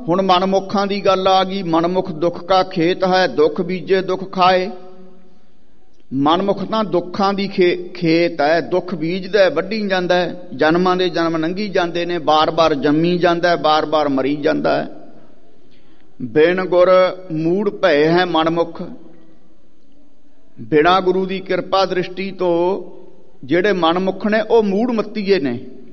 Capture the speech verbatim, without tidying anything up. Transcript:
ਹੁਣ ਮਨਮੁੱਖਾਂ ਦੀ ਗੱਲ ਆ ਗਈ। ਮਨਮੁੱਖ ਦੁੱਖ ਕਾ ਖੇਤ ਹੈ, ਦੁੱਖ ਬੀਜੇ ਦੁੱਖ ਖਾਏ। ਮਨਮੁੱਖ ਤਾਂ ਦੁੱਖਾਂ ਦੀ ਖੇ ਖੇਤ ਹੈ, ਦੁੱਖ ਬੀਜਦਾ, ਵੱਢੀ ਜਾਂਦਾ, ਜਨਮਾਂ ਦੇ ਜਨਮ ਲੰਘੀ ਜਾਂਦੇ ਨੇ, ਬਾਰ ਬਾਰ ਜੰਮੀ ਜਾਂਦਾ, ਬਾਰ ਬਾਰ ਮਰੀ ਜਾਂਦਾ ਹੈ। ਬਿਨ ਗੁਰ ਮੂੜ ਭਏ ਹੈ ਮਨਮੁੱਖ। ਬਿਨਾਂ ਗੁਰੂ ਦੀ ਕਿਰਪਾ ਦ੍ਰਿਸ਼ਟੀ ਤੋਂ ਜਿਹੜੇ ਮਨਮੁੱਖ ਨੇ ਉਹ ਮੂੜ ਮੱਤੀਏ ਨੇ।